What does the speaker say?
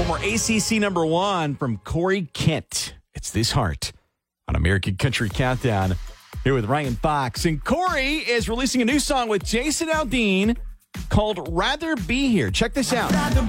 Former ACC number one from Corey Kent. It's This Heart on American Country Countdown. Here with Ryan Fox. And Corey is releasing a new song with Jason Aldean called Rather Be Here. Check this out. Rather